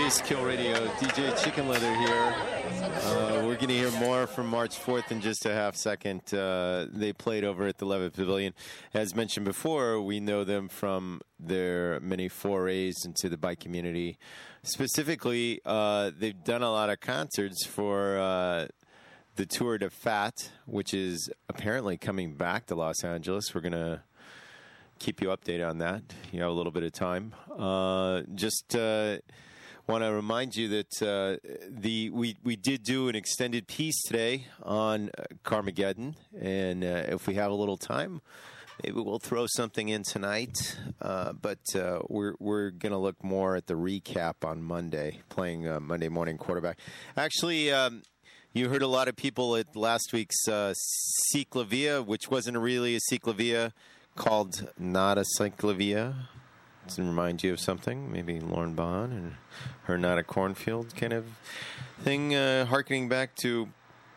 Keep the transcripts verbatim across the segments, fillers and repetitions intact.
This is Kill Radio, D J Chicken Leather here. Uh, we're going to hear more from March fourth in just a half second. Uh, they played over at the Levitt Pavilion. As mentioned before, we know them from their many forays into the bike community. Specifically, uh, they've done a lot of concerts for uh, the Tour de Fat, which is apparently coming back to Los Angeles. We're going to keep you updated on that. You have a little bit of time. Uh, just... Uh, want to remind you that uh, the we, we did do an extended piece today on uh, Carmageddon, and uh, if we have a little time, maybe we'll throw something in tonight. Uh, but uh, we're we're going to look more at the recap on Monday, playing uh, Monday morning quarterback. Actually, um, you heard a lot of people at last week's uh, Ciclavia, which wasn't really a Ciclavia, called Not a Ciclavia. To remind you of something, maybe Lauren Bond and her Not a Cornfield kind of thing, uh, harkening back to,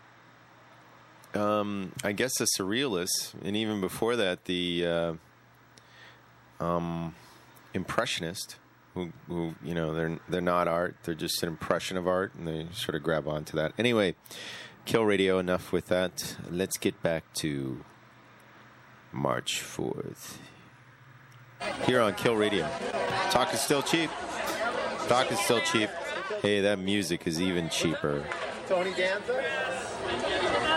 um, I guess, the Surrealists, and even before that, the uh, um, Impressionist, who, who, you know, they're they're not art, they're just an impression of art, and they sort of grab onto that. Anyway, Kill Radio, enough with that. Let's get back to March fourth. Here on Kill Radio. Talk is still cheap. Talk is still cheap. Hey, that music is even cheaper. Tony Danza?